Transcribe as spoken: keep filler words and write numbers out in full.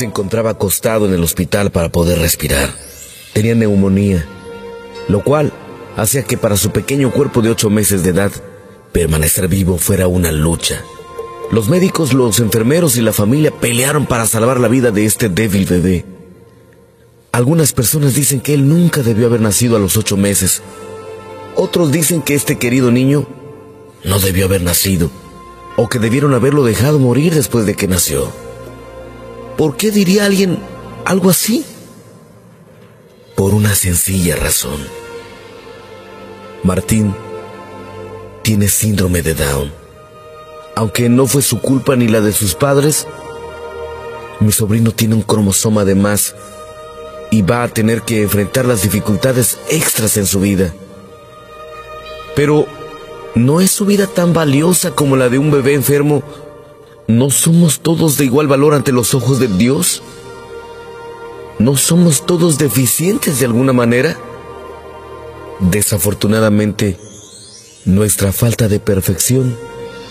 se encontraba acostado en el hospital para poder respirar. Tenía neumonía, lo cual hacía que para su pequeño cuerpo de ocho meses de edad, permanecer vivo fuera una lucha. Los médicos, los enfermeros y la familia pelearon para salvar la vida de este débil bebé. Algunas personas dicen que él nunca debió haber nacido a los ocho meses. Otros dicen que este querido niño no debió haber nacido, o que debieron haberlo dejado morir después de que nació. ¿Por qué diría alguien algo así? Por una sencilla razón. Martín tiene síndrome de Down. Aunque no fue su culpa ni la de sus padres, mi sobrino tiene un cromosoma de más y va a tener que enfrentar las dificultades extras en su vida. Pero ¿no es su vida tan valiosa como la de un bebé enfermo? ¿No somos todos de igual valor ante los ojos de Dios? ¿No somos todos deficientes de alguna manera? Desafortunadamente, nuestra falta de perfección